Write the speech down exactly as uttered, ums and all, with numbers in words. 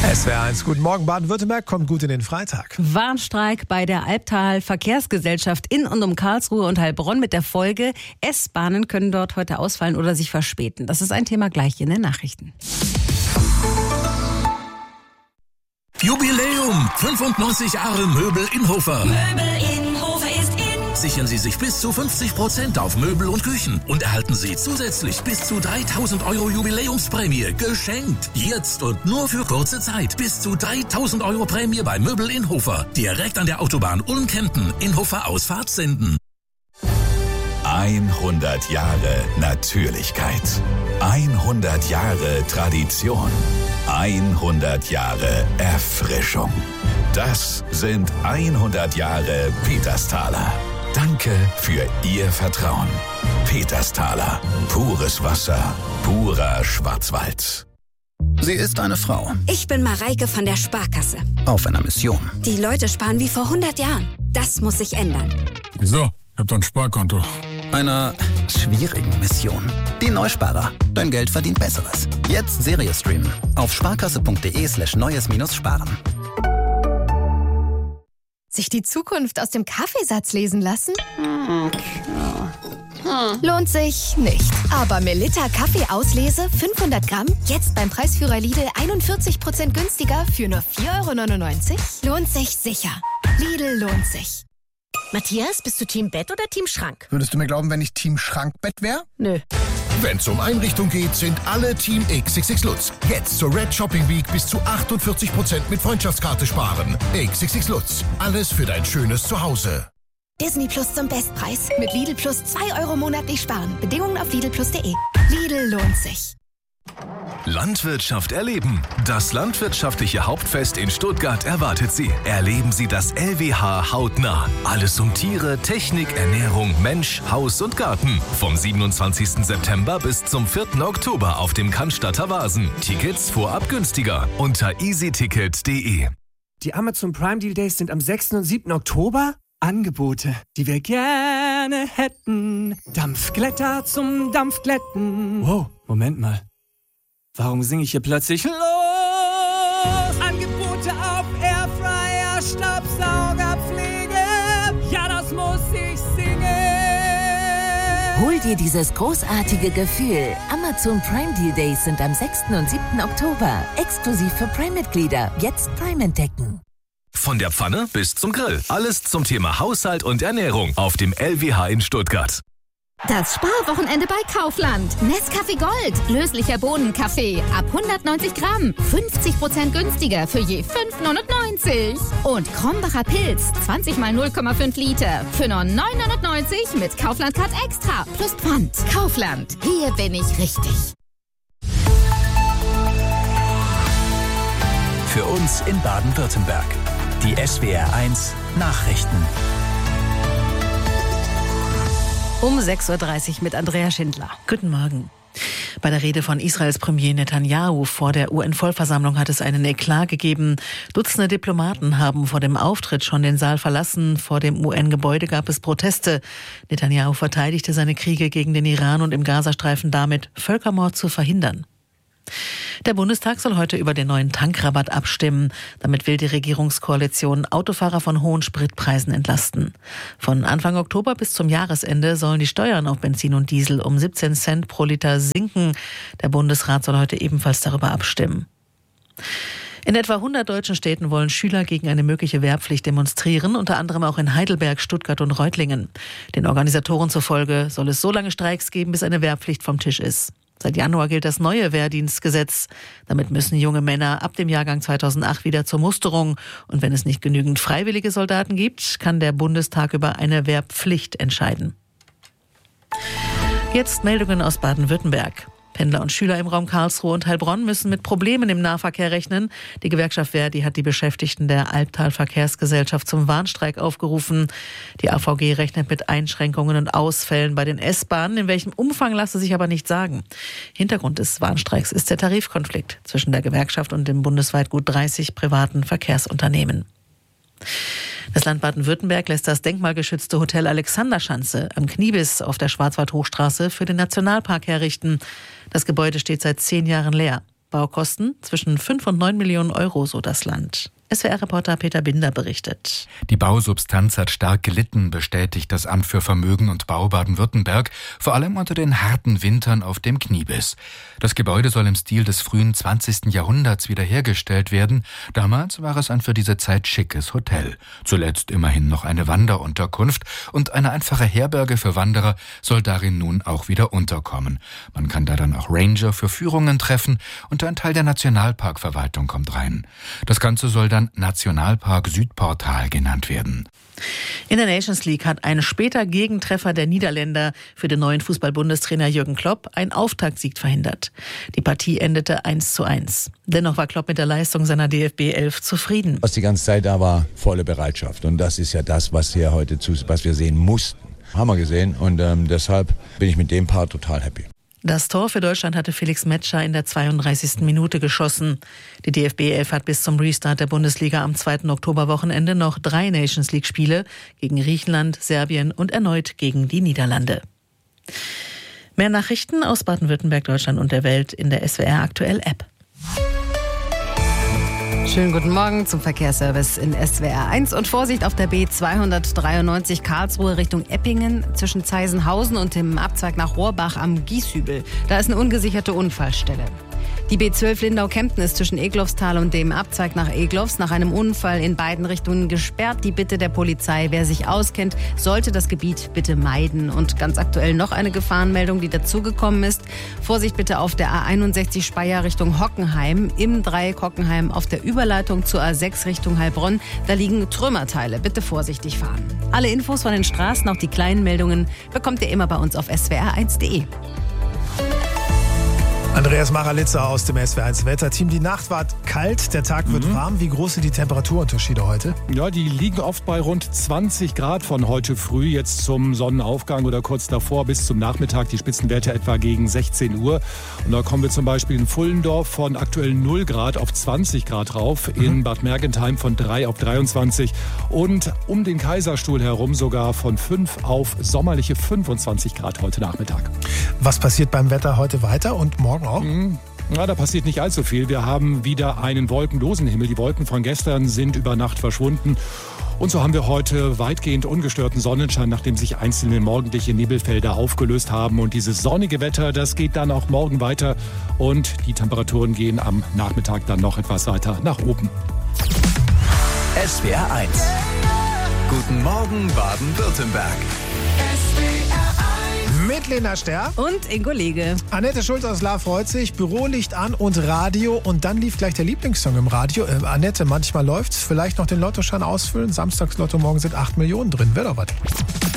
S W R eins, guten Morgen. Baden-Württemberg kommt gut in den Freitag. Warnstreik bei der Albtal Verkehrsgesellschaft in und um Karlsruhe und Heilbronn mit der Folge, S-Bahnen können dort heute ausfallen oder sich verspäten. Das ist ein Thema gleich in den Nachrichten. Jubiläum! fünfundneunzig Jahre Möbel Inhofer. Möbel Inhofer ist in. Sichern Sie sich bis zu fünfzig Prozent auf Möbel und Küchen und erhalten Sie zusätzlich bis zu dreitausend Euro Jubiläumsprämie geschenkt. Jetzt und nur für kurze Zeit. Bis zu dreitausend Euro Prämie bei Möbel Inhofer. Direkt an der Autobahn Ulm-Kempten. Inhofer Ausfahrt senden. hundert Jahre Natürlichkeit. hundert Jahre Tradition. hundert Jahre Erfrischung. Das sind hundert Jahre Petersthaler. Danke für Ihr Vertrauen. Petersthaler. Pures Wasser. Purer Schwarzwald. Sie ist eine Frau. Ich bin Mareike von der Sparkasse. Auf einer Mission. Die Leute sparen wie vor hundert Jahren. Das muss sich ändern. Wieso? Ich hab doch ein Sparkonto. Einer schwierigen Mission. Die Neusparer. Dein Geld verdient Besseres. Jetzt Serie streamen. Auf sparkasse.de slash neues minus sparen. Sich die Zukunft aus dem Kaffeesatz lesen lassen? Lohnt sich nicht. Aber Melitta Kaffee-Auslese fünfhundert Gramm, jetzt beim Preisführer Lidl einundvierzig Prozent günstiger für nur vier Euro neunundneunzig? Lohnt sich sicher. Lidl lohnt sich. Matthias, bist du Team Bett oder Team Schrank? Würdest du mir glauben, wenn ich Team Schrankbett wäre? Nö. Wenn es um Einrichtung geht, sind alle Team X X X Lutz. Jetzt zur Red Shopping Week bis zu achtundvierzig Prozent mit Freundschaftskarte sparen. X X X Lutz. Alles für dein schönes Zuhause. Disney Plus zum Bestpreis. Mit Lidl Plus zwei Euro monatlich sparen. Bedingungen auf lidl plus punkt de. Lidl lohnt sich. Landwirtschaft erleben. Das landwirtschaftliche Hauptfest in Stuttgart erwartet Sie. Erleben Sie das L W H hautnah. Alles um Tiere, Technik, Ernährung, Mensch, Haus und Garten. Vom siebenundzwanzigsten September bis zum vierten Oktober auf dem Cannstatter Wasen. Tickets vorab günstiger unter easyticket punkt de. Die Amazon Prime Deal Days sind am sechsten und siebten Oktober. Angebote, die wir gerne hätten. Dampfglätter zum Dampfglätten. Wow, Moment mal. Warum singe ich hier plötzlich los? Angebote auf Airfryer, Staubsauger, Pflege. Ja, das muss ich singen. Hol dir dieses großartige Gefühl. Amazon Prime Deal Days sind am sechsten und siebten Oktober. Exklusiv für Prime-Mitglieder. Jetzt Prime entdecken. Von der Pfanne bis zum Grill. Alles zum Thema Haushalt und Ernährung auf dem L W H in Stuttgart. Das Sparwochenende bei Kaufland. Nescafé Gold. Löslicher Bohnenkaffee. Ab hundertneunzig Gramm. fünfzig Prozent günstiger für je fünf neunundneunzig. Und Krombacher Pilz. zwanzig mal null Komma fünf Liter. Für nur neun neunundneunzig mit Kaufland Card Extra. Plus Pfand. Kaufland. Hier bin ich richtig. Für uns in Baden-Württemberg. Die S W R eins Nachrichten. Um sechs Uhr dreißig mit Andrea Schindler. Guten Morgen. Bei der Rede von Israels Premier Netanyahu vor der U N-Vollversammlung hat es einen Eklat gegeben. Dutzende Diplomaten haben vor dem Auftritt schon den Saal verlassen. Vor dem U N-Gebäude gab es Proteste. Netanyahu verteidigte seine Kriege gegen den Iran und im Gazastreifen damit, Völkermord zu verhindern. Der Bundestag soll heute über den neuen Tankrabatt abstimmen. Damit will die Regierungskoalition Autofahrer von hohen Spritpreisen entlasten. Von Anfang Oktober bis zum Jahresende sollen die Steuern auf Benzin und Diesel um siebzehn Cent pro Liter sinken. Der Bundesrat soll heute ebenfalls darüber abstimmen. In etwa hundert deutschen Städten wollen Schüler gegen eine mögliche Wehrpflicht demonstrieren, unter anderem auch in Heidelberg, Stuttgart und Reutlingen. Den Organisatoren zufolge soll es so lange Streiks geben, bis eine Wehrpflicht vom Tisch ist. Seit Januar gilt das neue Wehrdienstgesetz. Damit müssen junge Männer ab dem Jahrgang zweitausendacht wieder zur Musterung. Und wenn es nicht genügend freiwillige Soldaten gibt, kann der Bundestag über eine Wehrpflicht entscheiden. Jetzt Meldungen aus Baden-Württemberg. Pendler und Schüler im Raum Karlsruhe und Heilbronn müssen mit Problemen im Nahverkehr rechnen. Die Gewerkschaft Verdi hat die Beschäftigten der Albtal Verkehrsgesellschaft zum Warnstreik aufgerufen. Die A V G rechnet mit Einschränkungen und Ausfällen bei den S-Bahnen. In welchem Umfang lasse sich aber nicht sagen. Hintergrund des Warnstreiks ist der Tarifkonflikt zwischen der Gewerkschaft und den bundesweit gut dreißig privaten Verkehrsunternehmen. Das Land Baden-Württemberg lässt das denkmalgeschützte Hotel Alexanderschanze am Kniebiss auf der Schwarzwaldhochstraße für den Nationalpark herrichten. Das Gebäude steht seit zehn Jahren leer. Baukosten zwischen fünf und neun Millionen Euro, so das Land. S W R-Reporter Peter Binder berichtet. Die Bausubstanz hat stark gelitten, bestätigt das Amt für Vermögen und Bau Baden-Württemberg, vor allem unter den harten Wintern auf dem Kniebiss. Das Gebäude soll im Stil des frühen zwanzigsten Jahrhunderts wiederhergestellt werden. Damals war es ein für diese Zeit schickes Hotel. Zuletzt immerhin noch eine Wanderunterkunft und eine einfache Herberge für Wanderer soll darin nun auch wieder unterkommen. Man kann da dann auch Ranger für Führungen treffen und ein Teil der Nationalparkverwaltung kommt rein. Das Ganze soll dann Nationalpark Südportal genannt werden. In der Nations League hat ein später Gegentreffer der Niederländer für den neuen Fußball-Bundestrainer Jürgen Klopp einen Auftaktsieg verhindert. Die Partie endete eins zu eins. Dennoch war Klopp mit der Leistung seiner D F B elf zufrieden. Was die ganze Zeit da war, volle Bereitschaft. Und das ist ja das, was wir heute zu, was wir sehen mussten. Haben wir gesehen und ähm, deshalb bin ich mit dem Part total happy. Das Tor für Deutschland hatte Felix Metscher in der zweiunddreißigsten Minute geschossen. Die D F B elf hat bis zum Restart der Bundesliga am zweiten Oktoberwochenende noch drei Nations League-Spiele gegen Griechenland, Serbien und erneut gegen die Niederlande. Mehr Nachrichten aus Baden-Württemberg, Deutschland und der Welt in der S W R Aktuell App. Schönen guten Morgen zum Verkehrsservice in S W R eins und Vorsicht auf der B zweihundertdreiundneunzig Karlsruhe Richtung Eppingen zwischen Zeisenhausen und dem Abzweig nach Rohrbach am Gieshübel. Da ist eine ungesicherte Unfallstelle. Die B zwölf Lindau-Kempten ist zwischen Eglofstal und dem Abzweig nach Eglofs nach einem Unfall in beiden Richtungen gesperrt. Die Bitte der Polizei, wer sich auskennt, sollte das Gebiet bitte meiden. Und ganz aktuell noch eine Gefahrenmeldung, die dazugekommen ist. Vorsicht bitte auf der A einundsechzig Speyer Richtung Hockenheim. Im Dreieck Hockenheim auf der Überleitung zur A sechs Richtung Heilbronn. Da liegen Trümmerteile. Bitte vorsichtig fahren. Alle Infos von den Straßen, auch die kleinen Meldungen, bekommt ihr immer bei uns auf S W R eins punkt de. Andreas Maralitzer aus dem S W R eins Wetterteam. Die Nacht war kalt, der Tag wird mhm. warm. Wie groß sind die Temperaturunterschiede heute? Ja, die liegen oft bei rund zwanzig Grad von heute früh, jetzt zum Sonnenaufgang oder kurz davor bis zum Nachmittag. Die Spitzenwerte etwa gegen sechzehn Uhr. Und da kommen wir zum Beispiel in Pfullendorf von aktuell null Grad auf zwanzig Grad rauf, mhm. in Bad Mergentheim von drei auf dreiundzwanzig und um den Kaiserstuhl herum sogar von fünf auf sommerliche fünfundzwanzig Grad heute Nachmittag. Was passiert beim Wetter heute weiter und morgen auch? Ja, da passiert nicht allzu viel. Wir haben wieder einen wolkenlosen Himmel. Die Wolken von gestern sind über Nacht verschwunden. Und so haben wir heute weitgehend ungestörten Sonnenschein, nachdem sich einzelne morgendliche Nebelfelder aufgelöst haben. Und dieses sonnige Wetter, das geht dann auch morgen weiter. Und die Temperaturen gehen am Nachmittag dann noch etwas weiter nach oben. S W R eins. Guten Morgen, Baden-Württemberg. Mit Lena Sterr und Ingo Lege. Annette Schulz aus La freut sich. Bürolicht an und Radio. Und dann lief gleich der Lieblingssong im Radio. Äh, Annette, manchmal läuft's. Vielleicht noch den Lottoschein ausfüllen. Samstags Lotto, morgen sind acht Millionen drin. Wäre doch was.